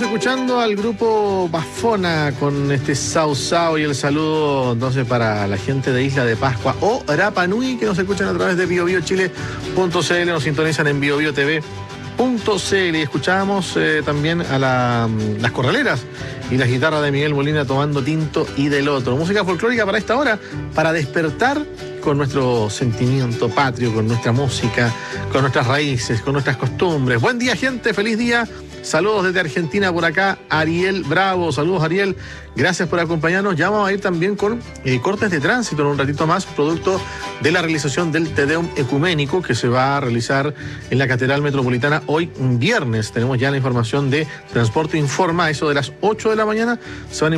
escuchando al grupo Bafona con este Sao Sao y el saludo entonces para la gente de Isla de Pascua o Rapa Nui que nos escuchan a través de biobiochile.cl, nos sintonizan en biobiotv.cl y escuchábamos también a las corraleras y las guitarras de Miguel Molina tomando tinto y del otro. Música folclórica para esta hora, para despertar con nuestro sentimiento patrio, con nuestra música, con nuestras raíces, con nuestras costumbres. Buen día, gente, feliz día. Saludos desde Argentina por acá, Ariel Bravo. Saludos, Ariel. Gracias por acompañarnos. Ya vamos a ir también con cortes de tránsito en un ratito más, producto de la realización del Te Deum ecuménico que se va a realizar en la Catedral Metropolitana hoy viernes. Tenemos ya la información de Transporte Informa, eso de las 8 de la mañana. Se van a